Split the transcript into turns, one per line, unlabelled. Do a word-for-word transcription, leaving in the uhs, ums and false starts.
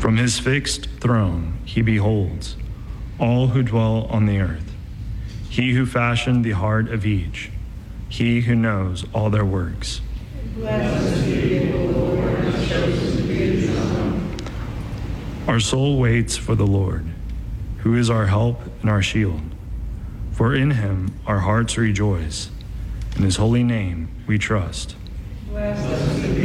From his fixed throne he beholds all who dwell on the earth. He who fashioned the heart of each, he who knows all their works.
Blessed be the Lord, and chosen to be his own.
Our soul waits for the Lord, who is our help and our shield. For in him our hearts rejoice. In his holy name we trust.
Blessed be